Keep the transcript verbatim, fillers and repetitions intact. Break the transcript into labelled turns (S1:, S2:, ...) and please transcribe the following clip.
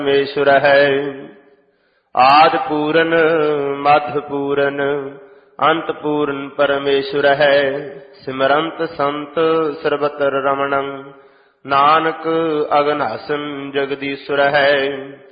S1: परमेश्वर है। आदि पूरन मध्य पूरन अंत पूरन परमेश्वर है। सिमरंत संत सर्वत्र रमणं नानक अगनासन जगदीश्वर है।